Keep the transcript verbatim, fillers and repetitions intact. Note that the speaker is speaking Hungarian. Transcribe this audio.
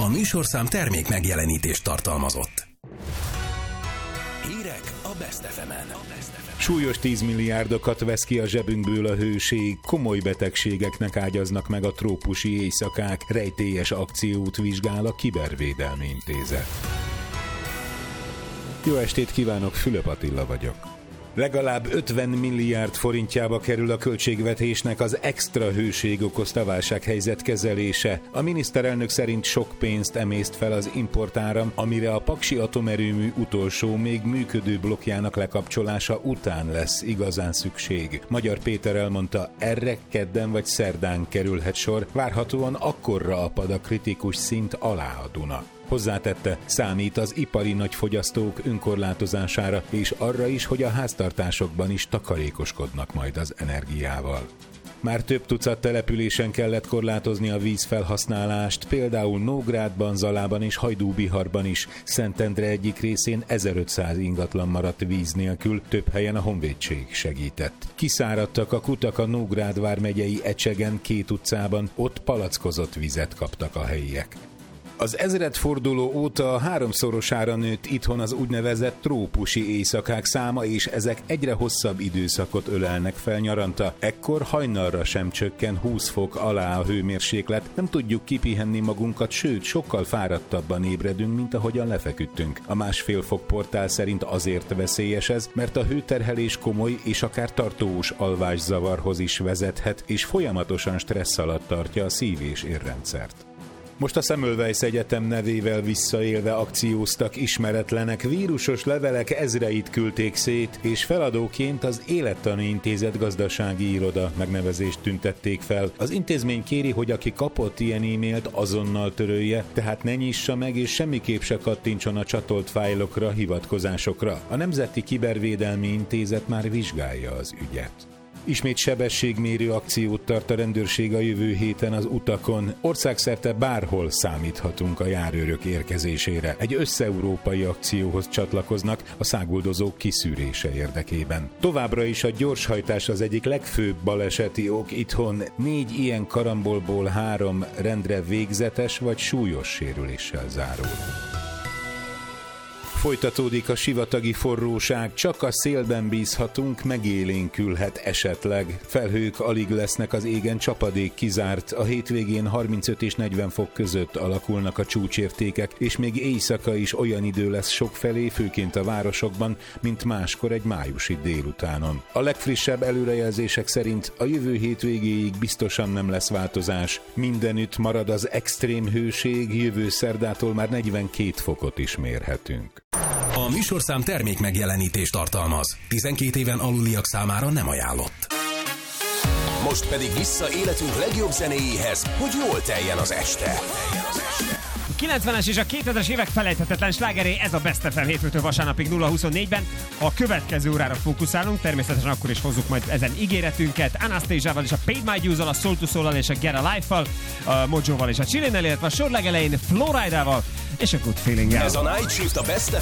A műsorszám termék megjelenítést tartalmazott. Hírek a Best ef emen. Súlyos tízmilliárdokat vesz ki a zsebünkből a hőség, komoly betegségeknek ágyaznak meg a trópusi éjszakák, rejtélyes akciót vizsgál a Kibervédelmi Intézet. Jó estét kívánok, Fülöp Attila vagyok. Legalább ötven milliárd forintjába kerül a költségvetésnek az extra hőség okozta válsághelyzet kezelése. A miniszterelnök szerint sok pénzt emészt fel az importáram, amire a paksi atomerőmű utolsó, még működő blokkjának lekapcsolása után lesz igazán szükség. Magyar Péter elmondta, erre kedden vagy szerdán kerülhet sor, várhatóan akkorra apad a kritikus szint alá a Duna. Hozzátette, számít az ipari nagyfogyasztók önkorlátozására, és arra is, hogy a háztartásokban is takarékoskodnak majd az energiával. Már több tucat településen kellett korlátozni a vízfelhasználást, például Nógrádban, Zalában és Hajdúbiharban is. Szentendre egyik részén ezerötszáz ingatlan maradt víz nélkül, több helyen a honvédség segített. Kiszáradtak a kutak a Nógrád vármegyei Ecsegen két utcában, ott palackozott vizet kaptak a helyiek. Az ezredforduló óta háromszorosára nőtt itthon az úgynevezett trópusi éjszakák száma, és ezek egyre hosszabb időszakot ölelnek fel nyaranta. Ekkor hajnalra sem csökken húsz fok alá a hőmérséklet, nem tudjuk kipihenni magunkat, sőt, sokkal fáradtabban ébredünk, mint ahogyan lefeküdtünk. A másfél fok portál szerint azért veszélyes ez, mert a hőterhelés komoly és akár tartós alvászavarhoz is vezethet, és folyamatosan stressz alatt tartja a szív- és érrendszert. Most a Semmelweis Egyetem nevével visszaélve akcióztak ismeretlenek, vírusos levelek ezreit küldték szét, és feladóként az Élettani Intézet gazdasági iroda megnevezést tüntették fel. Az intézmény kéri, hogy aki kapott ilyen e-mailt, azonnal törölje, tehát ne nyissa meg és semmiképp se kattintson a csatolt fájlokra, hivatkozásokra. A Nemzeti Kibervédelmi Intézet már vizsgálja az ügyet. Ismét sebességmérő akciót tart a rendőrség a jövő héten az utakon. Országszerte bárhol számíthatunk a járőrök érkezésére. Egy összeurópai akcióhoz csatlakoznak a száguldozók kiszűrése érdekében. Továbbra is a gyorshajtás az egyik legfőbb baleseti ok itthon. Négy ilyen karambolból három rendre végzetes vagy súlyos sérüléssel zárul. Folytatódik a sivatagi forróság, csak a szélben bízhatunk, megélénkülhet esetleg. Felhők alig lesznek az égen, csapadék kizárt, a hétvégén harmincöt és negyven fok között alakulnak a csúcsértékek, és még éjszaka is olyan idő lesz sokfelé, főként a városokban, mint máskor egy májusi délutánon. A legfrissebb előrejelzések szerint a jövő hétvégéig biztosan nem lesz változás. Mindenütt marad az extrém hőség, jövő szerdától már negyvenkét fokot is mérhetünk. A műsorszám termék megjelenítést tartalmaz. tizenkét éven aluliak számára nem ajánlott. Most pedig vissza életünk legjobb zenéjéhez, hogy jól teljen az este. A kilencvenes és a kétezres évek felejthetetlen slágeré, ez a Best ef em hétfőtől vasárnapig nulla huszonnégyben. A következő órára fókuszálunk, természetesen akkor is hozzuk majd ezen ígéretünket. Anastasia-val és a Paid My Dues-al, a Soul to Soul-al és a Get a Life-val, a Mojo-val és a Chillin-nel, illetve a sor legelején Flowrida-val és a Good Feeling-el. Ez a Night Shift a Best ef